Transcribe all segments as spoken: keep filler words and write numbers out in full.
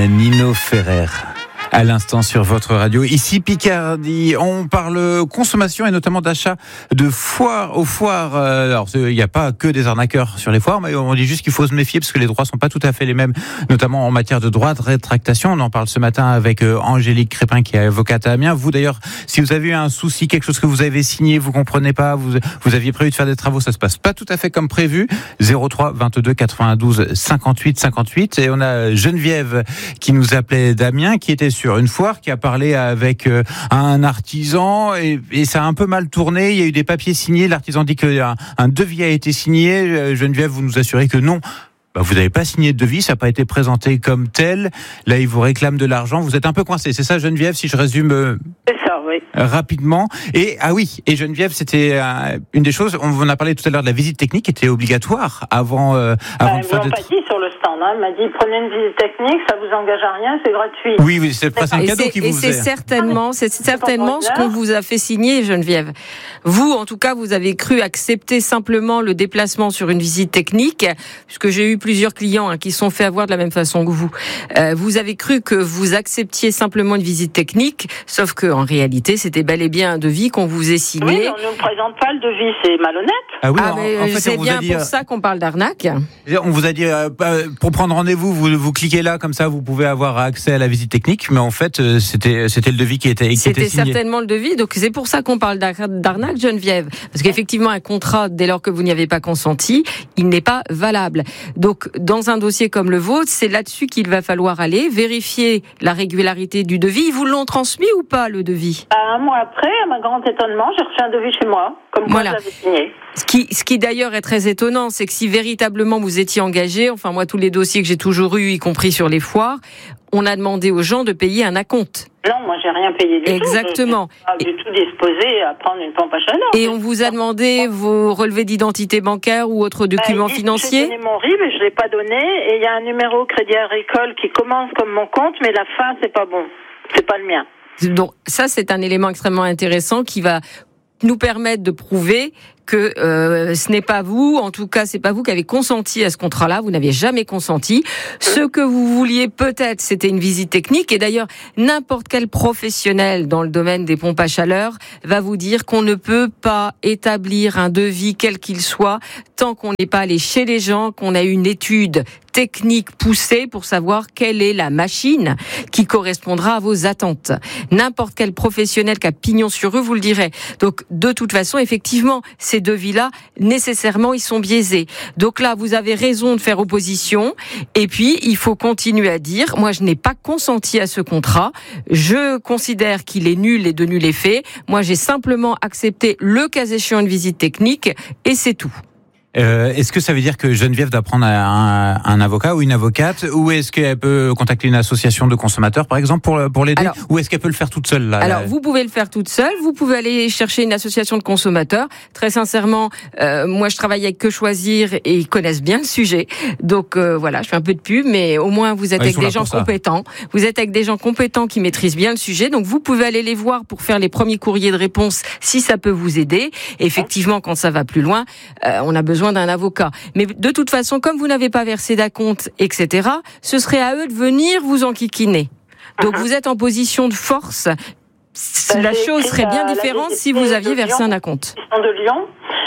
Nino Ferrer. À l'instant sur votre radio. Ici Picardie, on parle consommation et notamment d'achat de foires aux foires. Alors il n'y a pas que des arnaqueurs sur les foires, mais on dit juste qu'il faut se méfier parce que les droits sont pas tout à fait les mêmes, notamment en matière de droits de rétractation. On en parle ce matin avec Angélique Crépin qui est avocate à Amiens. Vous d'ailleurs, si vous avez eu un souci, quelque chose que vous avez signé, vous comprenez pas, vous, vous aviez prévu de faire des travaux, ça se passe pas tout à fait comme prévu. zéro trois vingt-deux quatre-vingt-douze cinquante-huit cinquante-huit. Et on a Geneviève qui nous appelait d'Amiens, qui était sur sur une foire, qui a parlé avec euh, un artisan et, et ça a un peu mal tourné. Il y a eu des papiers signés. L'artisan dit qu'un un devis a été signé. Geneviève, vous nous assurez que non. Bah, vous n'avez pas signé de devis, ça n'a pas été présenté comme tel. Là, il vous réclame de l'argent. Vous êtes un peu coincé. C'est ça, Geneviève, si je résume euh, C'est ça, oui. rapidement. Et ah oui, et Geneviève, c'était euh, une des choses. On en a parlé tout à l'heure de la visite technique, qui était obligatoire avant. Euh, avant bah, de faire ils des... l'ont pas dit sur le stand. Hein. Elle m'a dit prenez une visite technique, ça vous engage à rien, c'est gratuit. Oui, oui, c'est presque un cadeau qui vous Et c'est faisait. certainement, c'est certainement ce qu'on vous a fait signer, Geneviève. Vous, en tout cas, vous avez cru accepter simplement le déplacement sur une visite technique, puisque j'ai eu plusieurs clients hein, qui sont fait avoir de la même façon que vous. Euh, vous avez cru que vous acceptiez simplement une visite technique, sauf que en réalité, c'était bel et bien un devis qu'on vous ait signé. Oui, on ne nous présente pas le devis, c'est malhonnête. Ah oui, ah, en, mais en fait, c'est on vous bien a dit, pour ça qu'on parle d'arnaque. On vous a dit, euh, pour prendre rendez-vous, vous, vous cliquez là, comme ça, vous pouvez avoir accès à la visite technique. Mais en fait, euh, c'était, c'était le devis qui était, qui C'était était signé. certainement le devis. Donc, c'est pour ça qu'on parle d'arnaque, Geneviève. Parce qu'effectivement, un contrat, dès lors que vous n'y avez pas consenti, il n'est pas valable. Donc, dans un dossier comme le vôtre, c'est là-dessus qu'il va falloir aller, vérifier la régularité du devis. Ils vous l'ont transmis ou pas, le devis? Un mois après, à ma grande étonnement, j'ai reçu un devis chez moi, comme quoi Voilà. je l'avais signé. Ce qui, ce qui d'ailleurs est très étonnant, c'est que si véritablement vous étiez engagé, enfin moi tous les dossiers que j'ai toujours eus, y compris sur les foires, on a demandé aux gens de payer un acompte. Non, moi j'ai rien payé du Exactement. tout. Exactement. Je suis pas du tout disposée à prendre une pompe à chaleur. Et on vous a demandé vos relevés d'identité bancaire ou autres documents bah, financiers? J'ai donné mon R I B et je l'ai pas donné. Et il y a un numéro Crédit Agricole qui commence comme mon compte, mais la fin c'est pas bon. C'est pas le mien. Donc ça, c'est un élément extrêmement intéressant qui va nous permettre de prouver que euh, ce n'est pas vous, en tout cas, c'est pas vous qui avez consenti à ce contrat-là. Vous n'avez jamais consenti. Ce que vous vouliez peut-être, c'était une visite technique. Et d'ailleurs, n'importe quel professionnel dans le domaine des pompes à chaleur va vous dire qu'on ne peut pas établir un devis quel qu'il soit tant qu'on n'est pas allé chez les gens, qu'on a une étude technique poussée pour savoir quelle est la machine qui correspondra à vos attentes. N'importe quel professionnel qui a pignon sur eux vous le dirait. Donc, de toute façon, effectivement, ces devis-là, nécessairement, ils sont biaisés. Donc là, vous avez raison de faire opposition. Et puis, il faut continuer à dire, moi, je n'ai pas consenti à ce contrat. Je considère qu'il est nul et de nul effet. Moi, j'ai simplement accepté le cas échéant une visite technique et c'est tout. Euh, est-ce que ça veut dire que Geneviève doit prendre un, un avocat ou une avocate, ou est-ce qu'elle peut contacter une association de consommateurs, par exemple, pour, pour l'aider, alors, ou est-ce qu'elle peut le faire toute seule là, Alors, là vous pouvez le faire toute seule. Vous pouvez aller chercher une association de consommateurs. Très sincèrement, euh, moi, je travaille avec Que Choisir et ils connaissent bien le sujet. Donc euh, voilà, je fais un peu de pub, mais au moins vous êtes ouais, avec des gens compétents. Vous êtes avec des gens compétents qui maîtrisent bien le sujet. Donc vous pouvez aller les voir pour faire les premiers courriers de réponse si ça peut vous aider. Et effectivement, quand ça va plus loin, euh, on a besoin d'un avocat. Mais de toute façon, comme vous n'avez pas versé d'acompte, et cetera, ce serait à eux de venir vous enquiquiner. Donc vous êtes en position de force. Bah, la chose serait bien différente si vous aviez versé un acompte. Ils sont de Lyon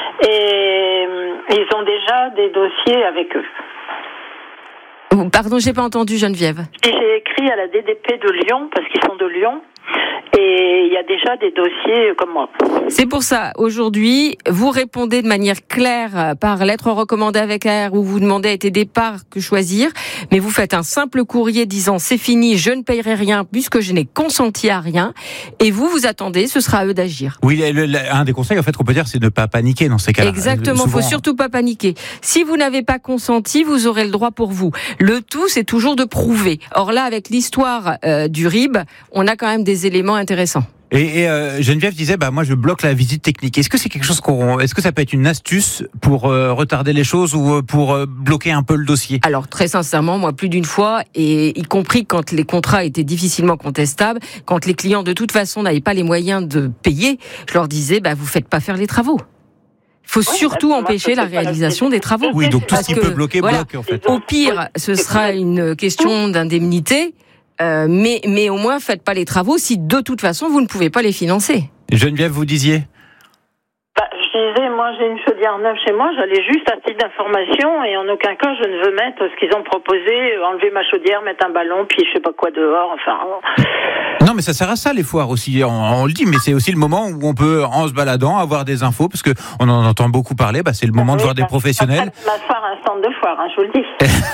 et ils ont déjà des dossiers avec eux. Pardon, j'ai pas entendu, Geneviève. Et j'ai écrit à la D D P de Lyon, parce qu'ils sont de Lyon, et il y a déjà des dossiers comme moi. C'est pour ça, aujourd'hui, vous répondez de manière claire par lettre recommandée avec A R où vous demandez à être aidé par Que Choisir, mais vous faites un simple courrier disant c'est fini, je ne payerai rien puisque je n'ai consenti à rien, et vous, vous attendez, ce sera à eux d'agir. Oui, le, le, un des conseils en fait qu'on peut dire, c'est de ne pas paniquer dans ces cas-là. Exactement, il faut surtout pas paniquer. Si vous n'avez pas consenti, vous aurez le droit pour vous. Le tout, c'est toujours de prouver. Or là, avec l'histoire euh, du R I B, on a quand même des éléments intéressants. Et, et euh, Geneviève disait, bah moi je bloque la visite technique. Est-ce que c'est quelque chose qu'on, est-ce que ça peut être une astuce pour euh, retarder les choses ou pour euh, bloquer un peu le dossier? Alors très sincèrement, moi plus d'une fois, et y compris quand les contrats étaient difficilement contestables, quand les clients de toute façon n'avaient pas les moyens de payer, je leur disais, bah vous faites pas faire les travaux. Il faut oui, surtout empêcher la réalisation des travaux. Oui, donc tout ce qui peut bloquer, voilà, bloque en fait. Au pire, ce sera une question d'indemnité. Euh, mais, mais au moins, faites pas les travaux si de toute façon, vous ne pouvez pas les financer. Geneviève, vous disiez ? Bah, je disais, moi j'ai une chaudière neuve chez moi, j'allais juste à titre d'information et en aucun cas je ne veux mettre ce qu'ils ont proposé, enlever ma chaudière, mettre un ballon, puis je sais pas quoi dehors, enfin... Non mais ça sert à ça les foires aussi, on, on le dit, mais c'est aussi le moment où on peut, en se baladant, avoir des infos, parce qu'on en entend beaucoup parler, bah, c'est le moment ah, de oui, voir bah, des professionnels. Ma foire un stand de foire, hein, je vous le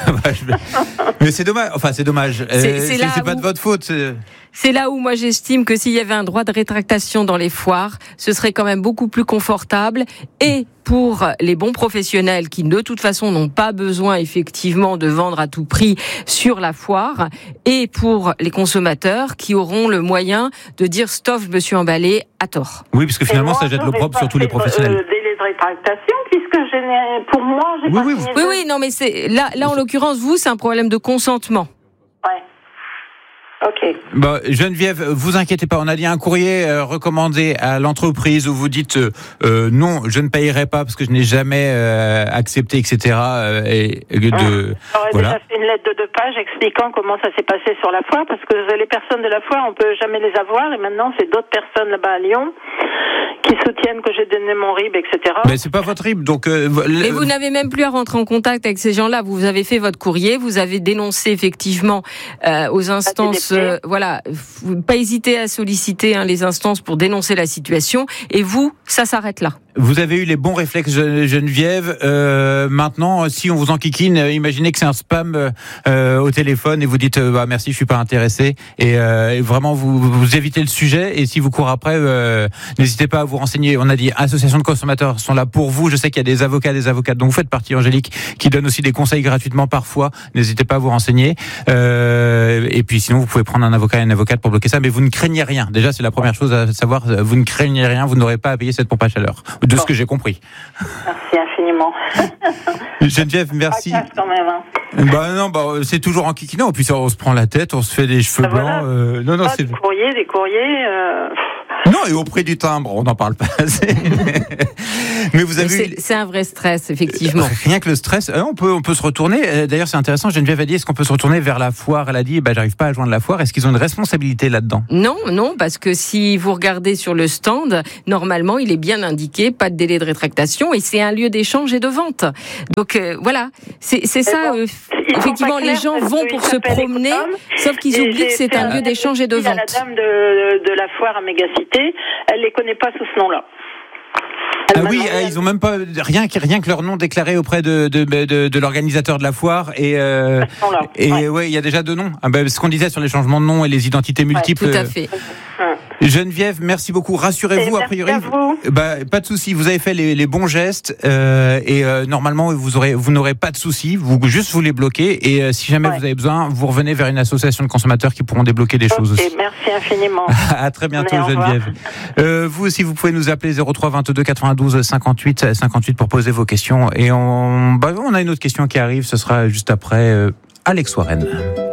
dis. Mais c'est dommage, enfin c'est dommage, c'est, euh, c'est, c'est, c'est pas où... de votre faute. C'est... C'est là où moi j'estime que s'il y avait un droit de rétractation dans les foires, ce serait quand même beaucoup plus confortable et pour les bons professionnels qui de toute façon n'ont pas besoin effectivement de vendre à tout prix sur la foire et pour les consommateurs qui auront le moyen de dire stop, je me suis emballé à tort. Oui, parce que finalement moi, ça jette l'opprobre sur tous les professionnels. Euh, délai de rétractation puisque j'ai, pour moi j'ai oui, pas oui, oui, oui, oui, non mais c'est là, là en l'occurrence vous c'est un problème de consentement. Ouais. Ok. Bon, Geneviève, vous inquiétez pas, on a dit un courrier euh, recommandé à l'entreprise où vous dites euh, euh, non, je ne payerai pas parce que je n'ai jamais euh, accepté, et cetera. Euh, et, et de, mmh. J'aurais voilà. déjà fait une lettre de deux pages expliquant comment ça s'est passé sur la foire parce que les personnes de la foire, on peut jamais les avoir et maintenant c'est d'autres personnes là-bas à Lyon qui soutiennent que j'ai donné mon R I B, et cetera. Mais c'est pas votre R I B, donc. Euh, Mais vous n'avez même plus à rentrer en contact avec ces gens-là. Vous avez fait votre courrier, vous avez dénoncé effectivement euh, aux instances. Euh, voilà, pas hésiter à solliciter hein, les instances pour dénoncer la situation. Et vous, ça s'arrête là. Vous avez eu les bons réflexes, Geneviève. Euh, maintenant, si on vous enquiquine, imaginez que c'est un spam euh, au téléphone et vous dites euh, bah, merci, je suis pas intéressé. Et, euh, et vraiment, vous, vous évitez le sujet. Et si vous courez après, euh, n'hésitez pas à vous renseigner. On a dit associations de consommateurs sont là pour vous. Je sais qu'il y a des avocats, des avocates dont vous faites partie, Angélique, qui donnent aussi des conseils gratuitement parfois. N'hésitez pas à vous renseigner. Euh, et puis sinon, vous pouvez prendre un avocat et une avocate pour bloquer ça. Mais vous ne craignez rien. Déjà, c'est la première chose à savoir. Vous ne craignez rien. Vous n'aurez pas à payer cette pompe à chaleur. De bon. Ce que j'ai compris. Merci infiniment. Geneviève, merci. Quand même, hein. Bah non, bah c'est toujours en kikinant. Puis ça, on se prend la tête, on se fait des cheveux bah blancs. Voilà. Euh, non, non, ah, c'est des courriers, des courriers. Euh... Non, et au prix du timbre, on n'en parle pas assez. Mais vous avez Mais c'est, c'est un vrai stress, effectivement. Rien que le stress, on peut, on peut se retourner. D'ailleurs, c'est intéressant. Geneviève a dit, est-ce qu'on peut se retourner vers la foire ? Elle a dit, bah, j'arrive pas à joindre la foire. Est-ce qu'ils ont une responsabilité là-dedans ? Non, non, parce que si vous regardez sur le stand, normalement, il est bien indiqué, pas de délai de rétractation, et c'est un lieu d'échange et de vente. Donc euh, voilà, c'est, c'est ça. Euh, effectivement, les gens vont pour se promener, sauf qu'ils oublient que c'est un lieu d'échange et de vente. La dame de, de la foire à Mégacité, elle les connaît pas sous ce nom-là. Ah oui, euh, ils ont même pas rien, rien que leur nom déclaré auprès de, de, de, de l'organisateur de la foire et euh, et ouais, ouais, il y a déjà deux noms. Ah ben, ce qu'on disait sur les changements de nom et les identités multiples. Ouais, tout à fait. Geneviève, merci beaucoup. Rassurez-vous, et a priori, vous. Bah, pas de souci. Vous avez fait les, les bons gestes euh, et euh, normalement vous aurez, vous n'aurez pas de soucis. Vous juste vous les bloquez et euh, si jamais ouais. vous avez besoin, vous revenez vers une association de consommateurs qui pourront débloquer des okay, choses aussi. Merci infiniment. À très bientôt, Geneviève. Euh, vous aussi, vous pouvez nous appeler zéro trois vingt-deux quatre-vingt-douze cinquante-huit cinquante-huit pour poser vos questions et on, bah, on a une autre question qui arrive. Ce sera juste après euh, Alex Warren.